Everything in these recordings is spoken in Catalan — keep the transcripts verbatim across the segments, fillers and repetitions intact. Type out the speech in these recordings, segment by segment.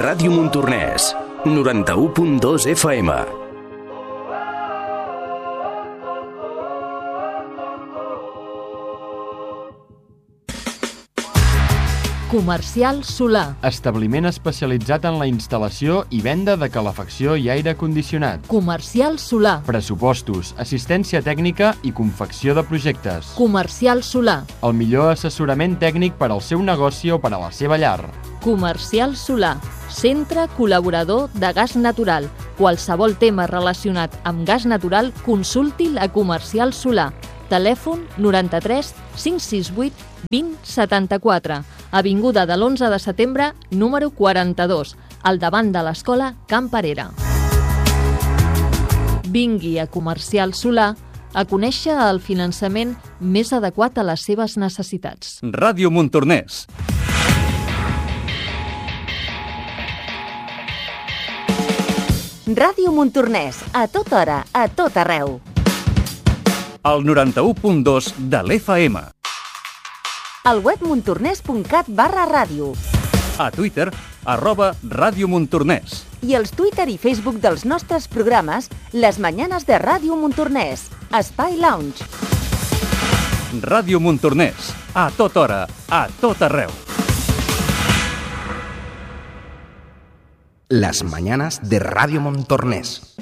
Ràdio Montornès, noranta-u punt dos F M. Comercial Solà. Establiment especialitzat en la instal·lació i venda de calefacció i aire condicionat. Comercial Solà. Pressupostos, assistència tècnica i confecció de projectes. Comercial Solà. El millor assessorament tècnic per al seu negoci o per a la seva llar. Comercial Solà. Centre col·laborador de gas natural. Qualsevol tema relacionat amb gas natural, consulti'l a Comercial Solà. Telèfon noranta-tres cinc sis vuit vint setanta-quatre. Avinguda de l'onze de setembre, número quaranta-dos, al davant de l'escola Camp Perera. Vingui a Comercial Solà a conèixer el finançament més adequat a les seves necessitats. Ràdio Montornès. Ràdio Montornès, a tota hora, a tot arreu. El noranta-u punt dos de l'F M. Al web montornès.cat barra ràdio. A Twitter, arroba Ràdio Montornès. I els Twitter i Facebook dels nostres programes, Les Mañanes de Ràdio Montornès, Espai Lounge. Ràdio Montornès, a tota hora, a tot arreu. Las Mañanas de Radio Montornès.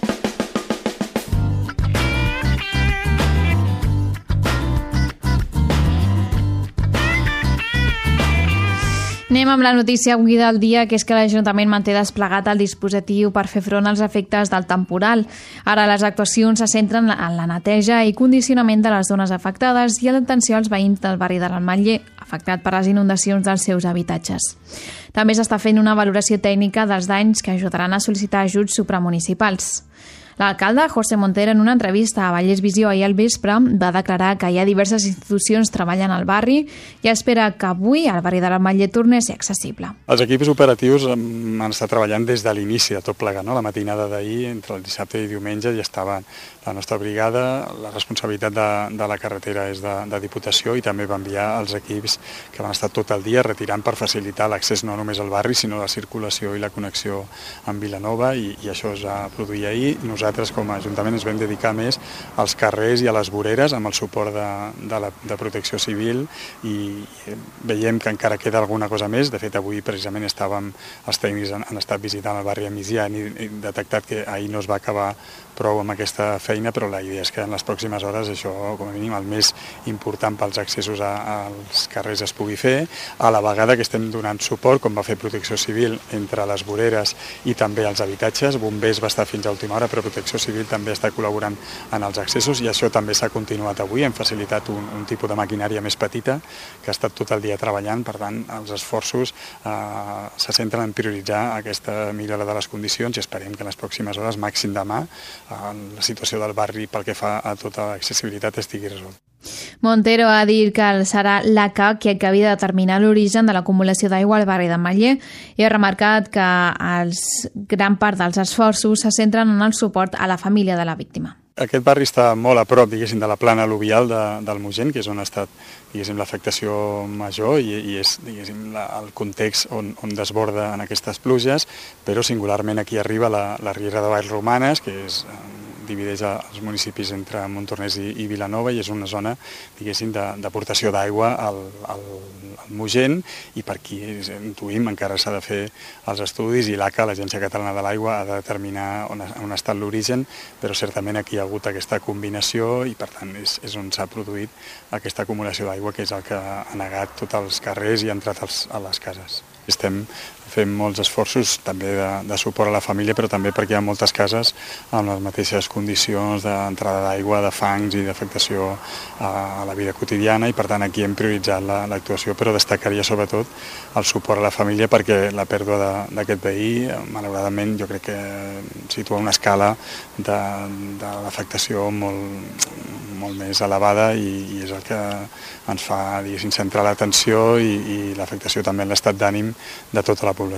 Anem amb la notícia avui del dia, que és que l'Ajuntament manté desplegat el dispositiu per fer front als efectes del temporal. Ara les actuacions se centren en la neteja i condicionament de les zones afectades i l'atenció als veïns del barri de l'Ametller, afectat per les inundacions dels seus habitatges. També s'està fent una valoració tècnica dels danys que ajudaran a sol·licitar ajuts supramunicipals. L'alcalde, José Montero, en una entrevista a Vallès Visió ahir al vespre, va declarar que hi ha diverses institucions treballant al barri i espera que avui el barri de l'Ametller torni a ser accessible. Els equips operatius han estat treballant des de l'inici de tot plegat, no? La matinada d'ahir, entre el dissabte i diumenge, ja estava la nostra brigada. La responsabilitat de, de la carretera és de, de Diputació i també va enviar els equips que van estar tot el dia retirant per facilitar l'accés no només al barri, sinó la circulació i la connexió amb Vilanova, i, i això es va produir ahir. Nosaltres, com a Ajuntament, ens vam dedicar més als carrers i a les voreres amb el suport de, de, la, de Protecció Civil, i veiem que encara queda alguna cosa més. De fet, avui precisament estàvem, els tècnics han, han estat visitant el barri a migdia i han detectat que ahir no es va acabar prou amb aquesta feina, però la idea és que en les pròximes hores això, com a mínim, el més important pels accessos a, als carrers es pugui fer, a la vegada que estem donant suport, com va fer Protecció Civil, entre les voreres i també els habitatges. Bombers va estar fins a última hora, però Protecció Civil també està col·laborant en els accessos, i això també s'ha continuat avui. Hem facilitat un, un tipus de maquinària més petita que ha estat tot el dia treballant. Per tant, els esforços eh, se centren en prioritzar aquesta millora de les condicions, i esperem que en les pròximes hores, màxim demà, la situació del barri pel que fa a tota l'accessibilitat estigui resolta. Montero ha dit que serà l'A C A qui acabi de determinar l'origen de l'acumulació d'aigua al barri d'Ametller, i ha remarcat que els, gran part dels esforços se centren en el suport a la família de la víctima. Aquest barri està molt a prop, diguéssim, de la plana al·luvial de, del Mogent, que és on ha estat, diguéssim, l'afectació major, i, i és, diguéssim, la, el context on, on desborda en aquestes pluges, però singularment aquí arriba la, la Riera de Vallromanes, que és, divideix els municipis entre Montornès i, i Vilanova, i és una zona, diguéssim, d'aportació d'aigua al, al, al Mogent, i per aquí intuïm encara s'ha de fer els estudis, i l'A C A, l'Agència Catalana de l'Aigua, ha de determinar on ha, on ha estat l'origen, però certament aquí hi ha hagut aquesta combinació, i per tant és, és on s'ha produït aquesta acumulació d'aigua, que és el que ha negat tots els carrers i ha entrat als, a les cases. Estem fent molts esforços també de, de suport a la família, però també perquè hi ha moltes cases amb les mateixes condicions d'entrada d'aigua, de fangs i d'afectació a, a la vida quotidiana, i per tant aquí hem prioritzat l'actuació, però destacaria sobretot el suport a la família, perquè la pèrdua d'aquest veí, malauradament, jo crec que situa una escala de, de l'afectació molt, molt més elevada, i, i és el que ens fa, diguéssim, centrar l'atenció i, i l'afectació també en l'estat d'ànim de tota la població.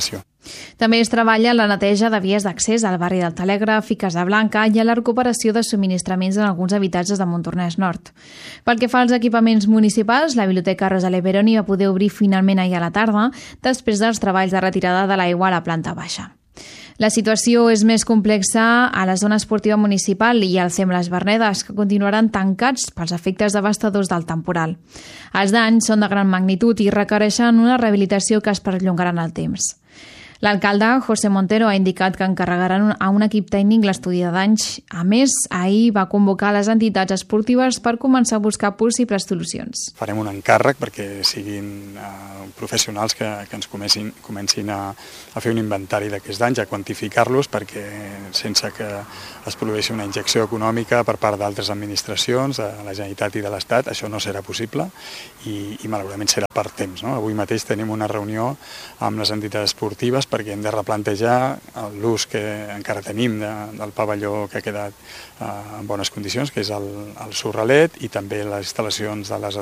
També es treballa en la neteja de vies d'accés al barri del Telègraf i Casablanca i a la recuperació de subministraments en alguns habitatges de Montornès Nord. Pel que fa als equipaments municipals, la Biblioteca Rosaler Veroni va poder obrir finalment ahir a la tarda després dels treballs de retirada de l'aigua a la planta baixa. La situació és més complexa a la zona esportiva municipal i al C E M Les Vernedes, que continuaran tancats pels efectes devastadors del temporal. Els danys són de gran magnitud i requereixen una rehabilitació que es perllongarà en el temps. L'alcalde, José Montero, ha indicat que encarregaran a un equip tècnic l'estudi de danys. A més, ahir va convocar les entitats esportives per començar a buscar possibles solucions. Farem un encàrrec perquè siguin uh, professionals que, que ens comencin, comencin a, a fer un inventari d'aquests danys, a quantificar-los, perquè sense que es produeixi una injecció econòmica per part d'altres administracions, de la Generalitat i de l'Estat, això no serà possible i, i malauradament serà per temps. No? Avui mateix tenim una reunió amb les entitats esportives perquè hem de replantejar l'ús que encara tenim de, del pavelló que ha quedat eh, en bones condicions, que és el, el Sorralet, i també les instal·lacions de les